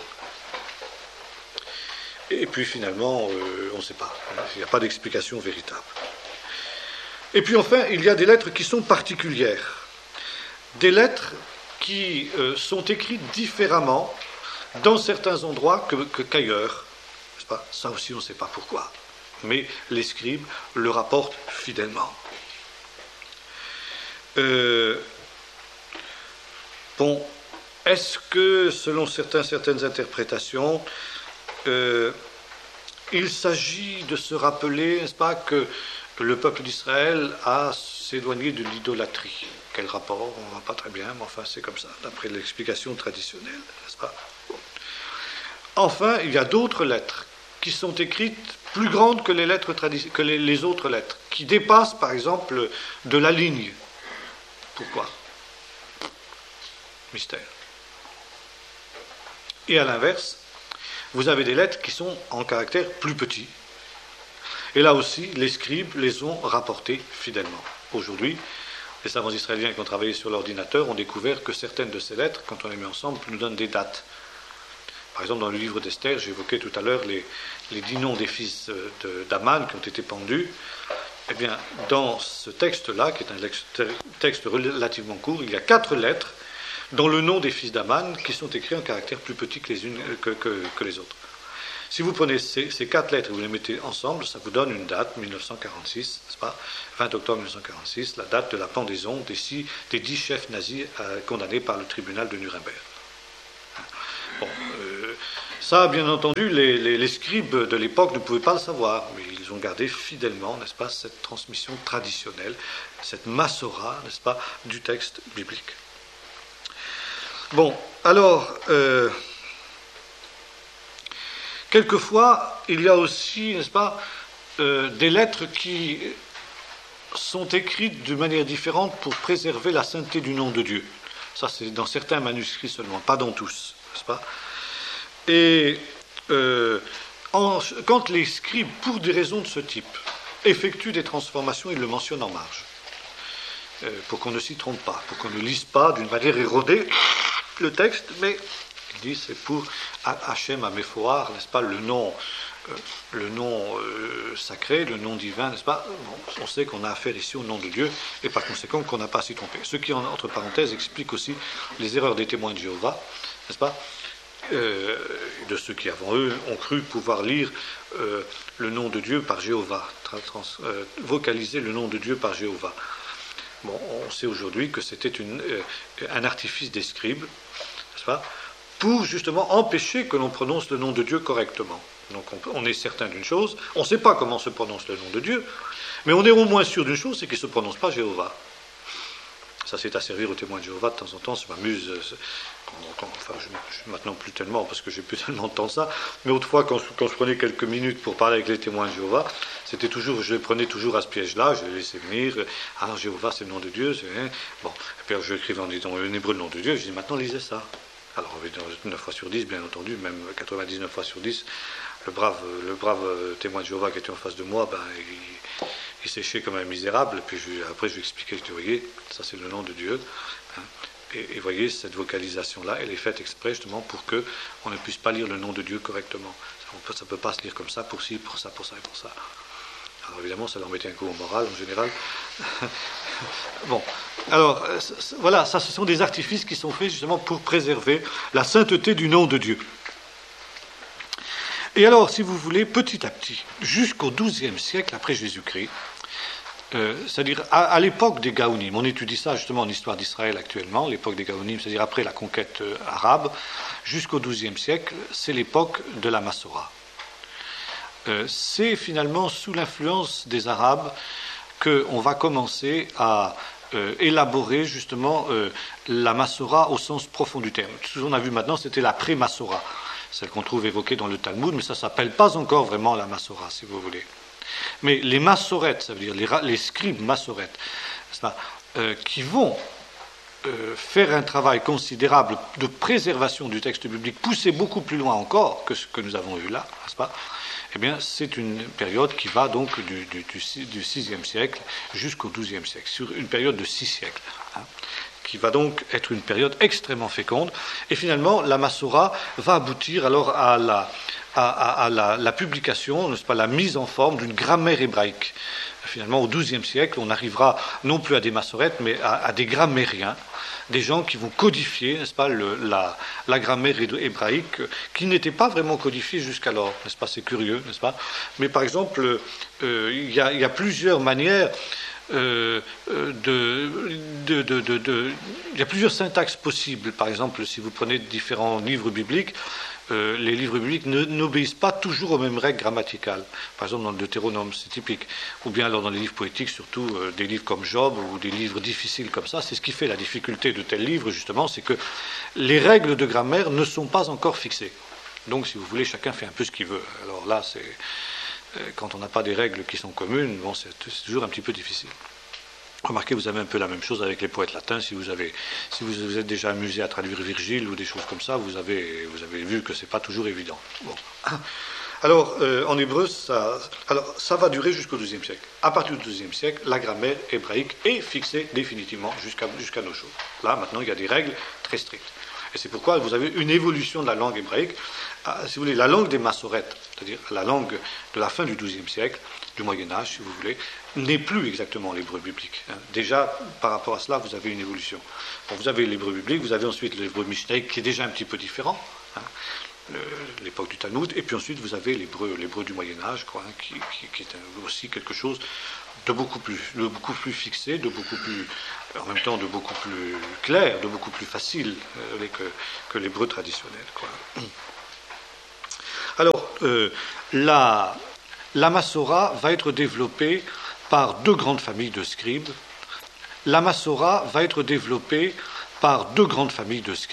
S5: Et puis finalement, euh, on ne sait pas, hein, il n'y a pas d'explication véritable. Et puis enfin, il y a des lettres qui sont particulières, des lettres qui euh, sont écrites différemment dans certains endroits que, que, qu'ailleurs. N'est-ce pas? Ça aussi, on ne sait pas pourquoi. Mais les scribes le rapportent fidèlement. Euh, bon, est-ce que, selon certains, certaines interprétations, euh, il s'agit de se rappeler, n'est-ce pas, que le peuple d'Israël a s'éloigné de l'idolâtrie? Quel rapport? On ne voit pas très bien, mais enfin c'est comme ça, d'après l'explication traditionnelle, n'est-ce pas? Bon. Enfin, il y a d'autres lettres qui sont écrites plus grandes que les lettres tradi- que les, les autres lettres, qui dépassent par exemple de la ligne. Pourquoi? Mystère. Et à l'inverse, vous avez des lettres qui sont en caractère plus petit. Et là aussi, les scribes les ont rapportées fidèlement. Aujourd'hui, les savants israéliens qui ont travaillé sur l'ordinateur ont découvert que certaines de ces lettres, quand on les met ensemble, nous donnent des dates. Par exemple, dans le livre d'Esther, j'évoquais tout à l'heure les, les dix noms des fils de, d'Aman qui ont été pendus. Eh bien, dans ce texte-là, qui est un texte relativement court, il y a quatre lettres dans le nom des fils d'Aman qui sont écrits en caractères plus petits que les unes que, que, que les autres. Si vous prenez ces, ces quatre lettres et vous les mettez ensemble, ça vous donne une date, mille neuf cent quarante-six, n'est-ce pas, vingt octobre mille neuf cent quarante-six, la date de la pendaison des, six, des dix chefs nazis euh, condamnés par le tribunal de Nuremberg. Bon, euh, ça, bien entendu, les, les, les scribes de l'époque ne pouvaient pas le savoir, mais ils ont gardé fidèlement, n'est-ce pas, cette transmission traditionnelle, cette massora, n'est-ce pas, du texte biblique. Bon, alors... Euh, Quelquefois, il y a aussi, n'est-ce pas, euh, des lettres qui sont écrites de manière différente pour préserver la sainteté du nom de Dieu. Ça, c'est dans certains manuscrits seulement, pas dans tous, n'est-ce pas? Et euh, en, quand les scribes, pour des raisons de ce type, effectuent des transformations, ils le mentionnent en marge, euh, pour qu'on ne s'y trompe pas, pour qu'on ne lise pas d'une manière érodée le texte, mais... Il dit c'est pour Hachem Améfoar, n'est-ce pas, le nom, euh, le nom euh, sacré, le nom divin, n'est-ce pas? Bon, on sait qu'on a affaire ici au nom de Dieu et par conséquent qu'on n'a pas à s'y tromper. Ce qui, entre parenthèses, explique aussi les erreurs des témoins de Jéhovah, n'est-ce pas, euh, de ceux qui, avant eux, ont cru pouvoir lire euh, le nom de Dieu par Jéhovah, trans, euh, vocaliser le nom de Dieu par Jéhovah. Bon, on sait aujourd'hui que c'était une, euh, un artifice des scribes, n'est-ce pas, pour justement empêcher que l'on prononce le nom de Dieu correctement. Donc on, on est certain d'une chose, on ne sait pas comment se prononce le nom de Dieu, mais on est au moins sûr d'une chose, c'est qu'il ne se prononce pas Jéhovah. Ça c'est à servir aux témoins de Jéhovah de temps en temps, ça m'amuse, quand, enfin je, je, maintenant plus tellement, parce que j'ai plus tellement de temps ça, mais autrefois quand, quand je prenais quelques minutes pour parler avec les témoins de Jéhovah, c'était toujours, je les prenais toujours à ce piège-là, je les laissais venir, ah Jéhovah c'est le nom de Dieu, c'est, hein. Bon, et puis je écrivais en disant en hébreu le nom de Dieu, je dis maintenant lisez ça. Alors, neuf fois sur dix, bien entendu, même quatre-vingt-dix-neuf fois sur dix, le brave, le brave témoin de Jéhovah qui était en face de moi, ben, il, il séchait comme un misérable, et puis je, après je lui expliquais, je dis, voyez, ça c'est le nom de Dieu, hein, et, et voyez, cette vocalisation-là, elle est faite exprès justement pour qu'on ne puisse pas lire le nom de Dieu correctement. Ça ne peut pas se lire comme ça, pour ci, pour ça, pour ça et pour ça. Alors évidemment, ça leur mettait un coup au moral, en général. Bon, alors, voilà, ça, ce sont des artifices qui sont faits justement pour préserver la sainteté du nom de Dieu. Et alors, si vous voulez, petit à petit, jusqu'au douzième siècle après Jésus-Christ, euh, c'est-à-dire à, à l'époque des Gaonim, on étudie ça justement en histoire d'Israël actuellement, l'époque des Gaonim, c'est-à-dire après la conquête euh, arabe, jusqu'au douzième siècle, c'est l'époque de la Massora. Euh, c'est finalement sous l'influence des Arabes qu'on va commencer à euh, élaborer justement euh, la Massora au sens profond du terme. Tout ce qu'on a vu maintenant, c'était la pré-Massora, celle qu'on trouve évoquée dans le Talmud, mais ça ne s'appelle pas encore vraiment la Massora, si vous voulez. Mais les massorètes, ça veut dire les, les scribes massorètes, euh, qui vont euh, faire un travail considérable de préservation du texte biblique, pousser beaucoup plus loin encore que ce que nous avons vu là, n'est-ce pas ? Eh bien, c'est une période qui va donc du, du, du, du sixième siècle jusqu'au douzième siècle, sur une période de six siècles, hein, qui va donc être une période extrêmement féconde. Et finalement, la Massora va aboutir alors à la, à, à, à la, la publication, n'est-ce pas, la mise en forme d'une grammaire hébraïque. Finalement, au douzième siècle, on arrivera non plus à des massorètes, mais à, à des grammairiens, des gens qui vont codifier, n'est-ce pas, le, la, la grammaire hébraïque, qui n'était pas vraiment codifiée jusqu'alors, n'est-ce pas, c'est curieux, n'est-ce pas. Mais par exemple, euh, il y a, il y a plusieurs manières euh, de, de, de, de, de... Il y a plusieurs syntaxes possibles. Par exemple, si vous prenez différents livres bibliques, Euh, les livres bibliques ne, n'obéissent pas toujours aux mêmes règles grammaticales. Par exemple, dans le Deutéronome, c'est typique. Ou bien alors dans les livres poétiques, surtout euh, des livres comme Job ou des livres difficiles comme ça. C'est ce qui fait la difficulté de tels livres, justement, c'est que les règles de grammaire ne sont pas encore fixées. Donc, si vous voulez, chacun fait un peu ce qu'il veut. Alors là, c'est euh, quand on n'a pas des règles qui sont communes, bon, c'est, c'est toujours un petit peu difficile. Remarquez, vous avez un peu la même chose avec les poètes latins. Si vous avez, si vous vous êtes déjà amusé à traduire Virgile ou des choses comme ça, vous avez, vous avez vu que c'est pas toujours évident. Bon. Alors, euh, en hébreu, ça, alors, ça va durer jusqu'au douzième siècle. À partir du douzième siècle, la grammaire hébraïque est fixée définitivement jusqu'à, jusqu'à nos jours. Là, maintenant, il y a des règles très strictes. Et c'est pourquoi vous avez une évolution de la langue hébraïque. Ah, si vous voulez, la langue des massorètes, c'est-à-dire la langue de la fin du douzième siècle, du Moyen-Âge, si vous voulez, n'est plus exactement l'hébreu biblique. Déjà, par rapport à cela, vous avez une évolution. Bon, vous avez l'hébreu biblique, vous avez ensuite l'hébreu mishnayque, qui est déjà un petit peu différent, hein, le, l'époque du Talmud, et puis ensuite vous avez l'hébreu, l'hébreu du Moyen-Âge, quoi, hein, qui, qui, qui est aussi quelque chose de beaucoup plus, de beaucoup plus fixé, de beaucoup plus, en même temps de beaucoup plus clair, de beaucoup plus facile euh, que, que l'hébreu traditionnel, quoi. Alors, euh, la, la Massora va être développée par deux grandes familles de scribes. La Massora va être développée par deux grandes familles de scribes.